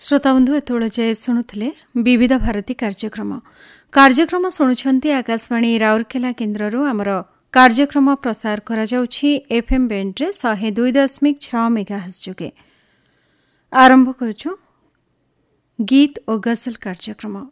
श्रोताबंधु एतोले जाए शुणुले विविध भारती कार्यक्रम शुणुंट आकाशवाणी राउरकेला केन्द्र आमर कार्यक्रम प्रसार करा जाउछि एफएम बैंड 102.6 मेगाहर्ट्ज जोगे आरंभ करूछु गीत और गजल कार्यक्रम।